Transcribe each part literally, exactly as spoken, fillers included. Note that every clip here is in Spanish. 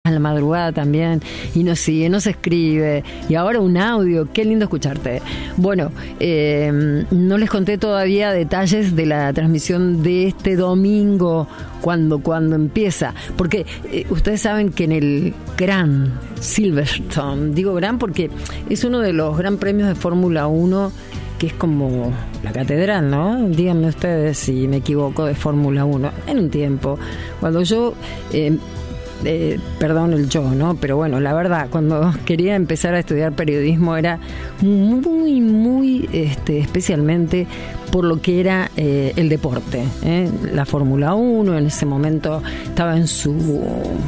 a la madrugada también, y nos sigue, nos escribe, y ahora un audio, qué lindo escucharte. Bueno, eh, no les conté todavía detalles de la transmisión de este domingo, cuando, cuando empieza, porque eh, ustedes saben que en el Gran Silverstone, digo gran porque es uno de los gran premios de Fórmula uno, que es como la catedral, ¿no? Díganme ustedes si me equivoco, de Fórmula uno. En un tiempo, cuando yo, eh, eh, perdón el yo, ¿no? Pero bueno, la verdad, cuando quería empezar a estudiar periodismo era muy, muy, este, especialmente por lo que era eh, el deporte, ¿eh? La Fórmula uno en ese momento estaba en su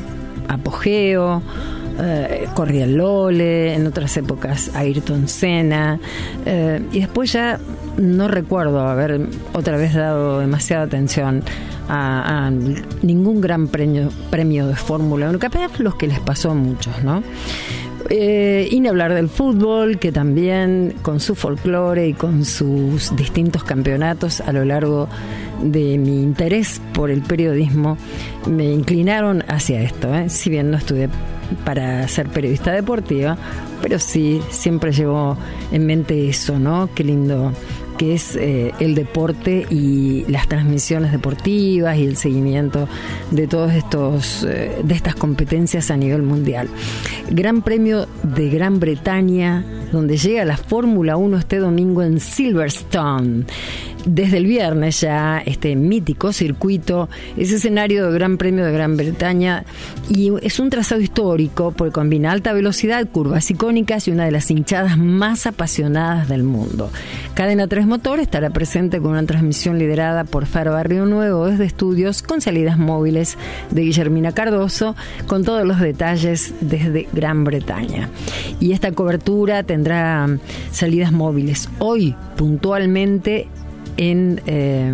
apogeo. Eh, corría el Lole, en otras épocas Ayrton Senna, eh, y después ya no recuerdo haber otra vez dado demasiada atención a, a ningún gran premio, premio de Fórmula uno, capaz los que les pasó a muchos, ¿no? Eh, y ni hablar del fútbol, que también con su folclore y con sus distintos campeonatos a lo largo de mi interés por el periodismo me inclinaron hacia esto, ¿eh? Si bien no estudié para ser periodista deportiva, pero sí siempre llevo en mente eso, ¿no? Qué lindo que es eh, el deporte y las transmisiones deportivas y el seguimiento de todos estos eh, de estas competencias a nivel mundial. Gran Premio de Gran Bretaña, donde llega la Fórmula uno este domingo en Silverstone. Desde el viernes ya este mítico circuito es escenario del Gran Premio de Gran Bretaña y es un trazado histórico porque combina alta velocidad, curvas icónicas y una de las hinchadas más apasionadas del mundo. Cadena tres Motor estará presente con una transmisión liderada por Faro Barrio Nuevo desde estudios con salidas móviles de Guillermina Cardoso, con todos los detalles desde Gran Bretaña. Y esta cobertura tendrá salidas móviles hoy puntualmente en eh,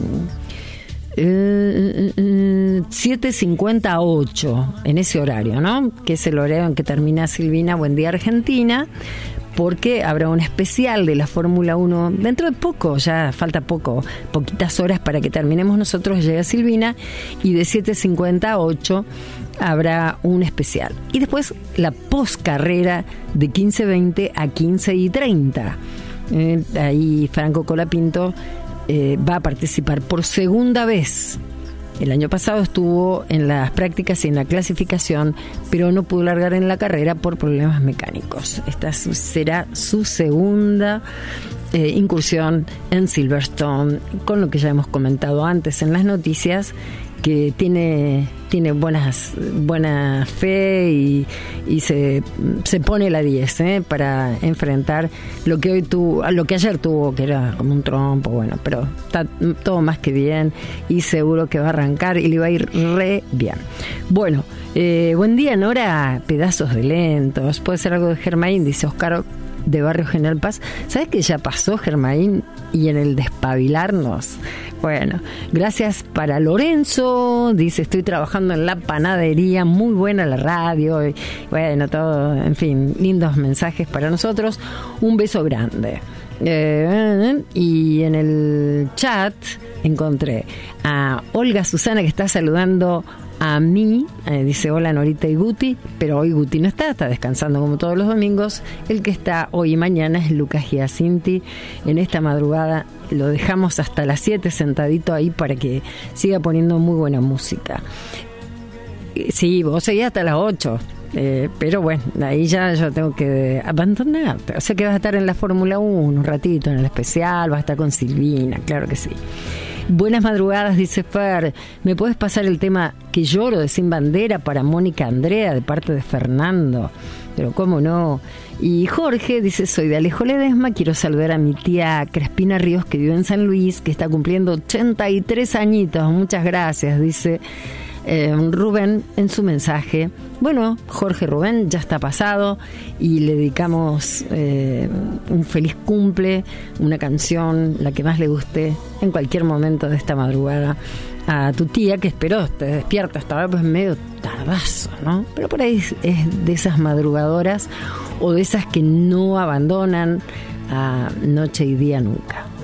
eh, siete cincuenta a ocho, en ese horario, ¿no? Que es el horario en que termina Silvina Buen Día Argentina, porque habrá un especial de la Fórmula uno dentro de poco, ya falta poco, poquitas horas para que terminemos nosotros, llega Silvina, y de siete cincuenta a ocho habrá un especial. Y después la poscarrera de quince veinte a quince y treinta. Eh, ahí Franco Colapinto eh, va a participar por segunda vez. El año pasado estuvo en las prácticas y en la clasificación, pero no pudo largar en la carrera por problemas mecánicos. Esta será su segunda eh, incursión en Silverstone, con lo que ya hemos comentado antes en las noticias, que tiene tiene buenas buena fe y, y se, se pone la diez ¿eh? Para enfrentar lo que hoy tuvo, lo que ayer tuvo, que era como un trompo, bueno, pero está todo más que bien y seguro que va a arrancar y le va a ir re bien. Bueno, eh, buen día Nora, pedazos de lentos, puede ser algo de Germain, dice Oscar de Barrio General Paz. ¿Sabes que ya pasó Germain y en el despabilarnos? Bueno, gracias para Lorenzo, dice estoy trabajando en la panadería, muy buena la radio, y bueno, todo, en fin, lindos mensajes para nosotros, un beso grande. Eh, y en el chat encontré a Olga Susana que está saludando a mí, eh, dice hola Norita y Guti, pero hoy Guti no está, está descansando como todos los domingos. El que está hoy y mañana es Lucas Giacinti. En esta madrugada lo dejamos hasta las siete sentadito ahí para que siga poniendo muy buena música. Sí, vos seguís hasta las ocho, eh, pero bueno, ahí ya yo tengo que abandonarte. O sea que vas a estar en la Fórmula uno un ratito, en el especial, vas a estar con Silvina, claro que sí. Buenas madrugadas, dice Fer. ¿Me puedes pasar el tema Que lloro de Sin Bandera para Mónica Andrea de parte de Fernando? Pero cómo no. Y Jorge dice, soy de Alejo Ledesma, quiero saludar a mi tía Crespina Ríos que vive en San Luis, que está cumpliendo ochenta y tres añitos. Muchas gracias, dice eh, Rubén en su mensaje. Bueno, Jorge Rubén ya está pasado y le dedicamos eh, un feliz cumple, una canción, la que más le guste en cualquier momento de esta madrugada, a tu tía que esperó, te despierta hasta ahora, pues medio tardazo, ¿no? Pero por ahí es, es de esas madrugadoras o de esas que no abandonan a noche y día nunca.